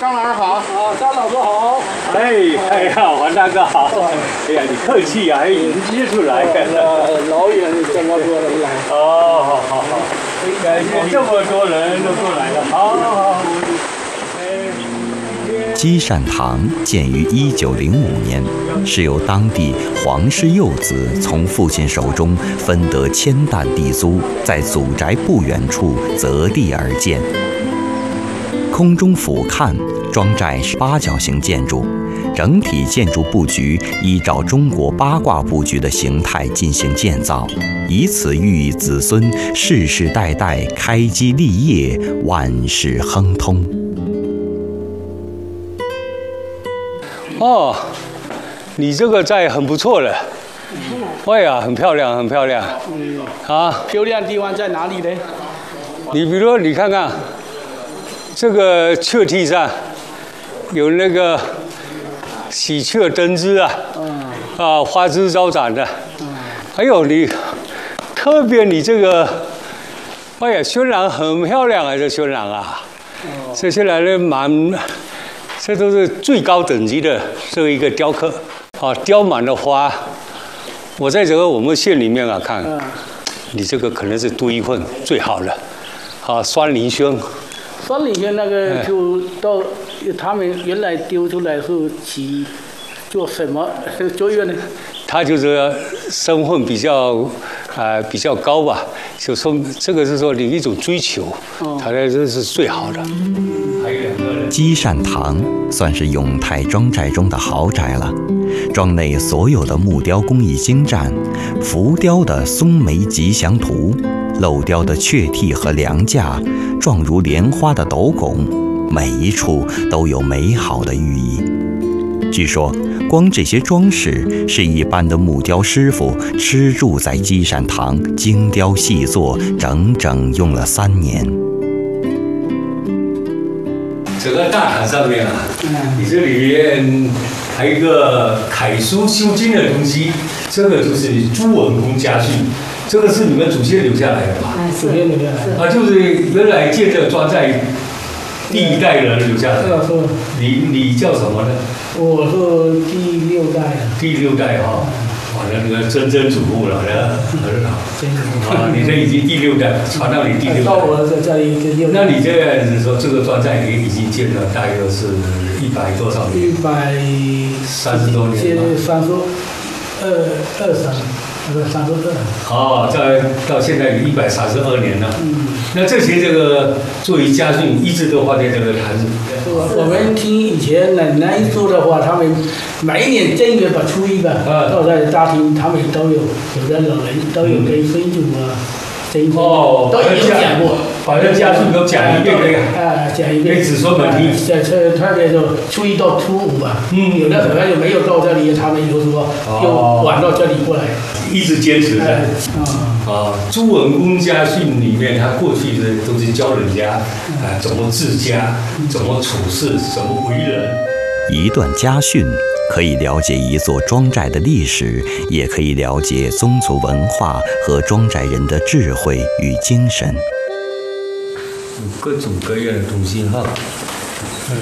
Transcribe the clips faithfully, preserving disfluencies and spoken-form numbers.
张老师好。 啊，张老师好。 哎，哎呀，王大哥好。哎呀，你客气呀、啊，还迎接出来。 老远这么多人来。 哦，好好好，感谢这么多人都过来了，好好好。 积善堂建于一九零五年，是由当地黄氏幼子从父亲手中分得千担地租，在祖宅不远处择地而建。空中俯瞰，庄寨是八角形建筑，整体建筑布局依照中国八卦布局的形态进行建造，以此寓意子孙世世代代开基立业，万事亨通。 哦，你这个寨很不错了。哎呀，很漂亮，很漂亮。 嗯。 啊， 漂亮的地方在哪里呢？ 你比如说，你看看这个雀体上有那个喜鹊登枝啊，嗯、啊，花枝招展的。嗯、还有你，特别你这个，哎呀，渲染很漂亮啊，这渲染啊，哦、这渲染的蛮。这都是最高等级的这一个雕刻，啊，雕满了花。我在这个我们县里面啊看，嗯、你这个可能是独一份最好的，啊，酸林轩。 酸林轩那个就到他们原来丢出来是起做什么作用呢？ 他就是身份比较啊、呃、比较高吧，就说这个是说你一种追求，哦、他这这是最好的。还有两个。 积善堂算是永泰庄寨中的豪宅了，庄内所有的木雕工艺精湛，浮雕的松梅吉祥图，镂雕的雀替和梁架，状如莲花的斗拱，每一处都有美好的寓意。据说，光这些装饰是一般的木雕师傅吃住在积善堂精雕细作，整整用了三年。 整个大堂上面啊，嗯、你这里面还有一个楷书修经的东西，这个就是朱文公家训，这个是你们祖先留下来的吧？ 哎，祖先留下来的。 啊，就是原来建这个庄寨第一代人留下来的。 是。 你你叫什么呢？ 我是第六代。 第六代哈、哦，哇，那那个曾曾祖父了，那很好。 曾祖父。 啊，你这已经第六代，传到你第六代。 到我这这一个六代。 那你这样子说，这个庄寨也已经建了大约是一百多少年？ 一百三十多年。 现在三十二二三，不是三十二。 哦，在到现在有一百三十二年了。嗯。那这些这个作为家训，一直都放在这个坛子里面。 我们听以前奶奶说的话，他们每一年正月把初一吧，都在大厅，他们都有，有的老人都有跟孙祖啊、曾祖哦， 都有讲过， 把这家训都讲一遍这个， 啊，讲一遍， 给子孙们听。 这这特别就初一到初五吧，嗯，有的可能就没有到这里，他们就说就晚到这里过来， 一直坚持的。啊，朱文公家训里面，他过去的都是教人家啊怎么治家，怎么处事，怎么为人。 一段家训可以了解一座庄寨的历史，也可以了解宗族文化和庄寨人的智慧与精神。 各种各样的东西哈，嗯。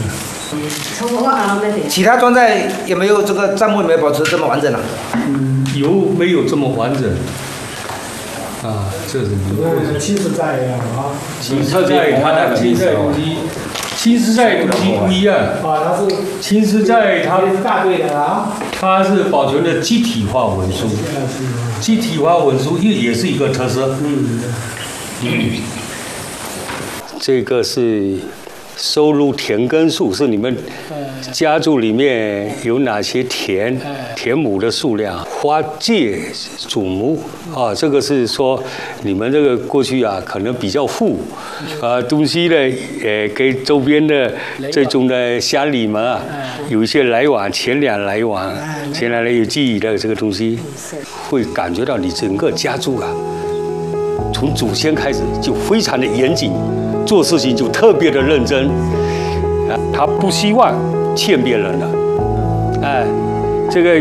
其他庄寨有没有这个账目有没有保持这么完整啊？ 嗯，有没有这么完整？啊，这是你青石寨一样啊， 青石寨它的青石寨东西，青石寨东西不一样。 啊，它是青石寨它是大队的啊， 它是保存的集体化文书，集体化文书也也是一个特色。嗯嗯，这个是收录田耕数，是你们家族里面有哪些田田亩的数量？花界祖母啊，这个是说你们这个过去啊，可能比较富，啊东西呢，呃，跟周边的这种的乡里们啊，有一些来往，钱粮来往，钱粮有记忆的这个东西，会感觉到你整个家族啊，从祖先开始就非常的严谨。做事情就特别的认真，啊，他不希望欠别人的，哎，这个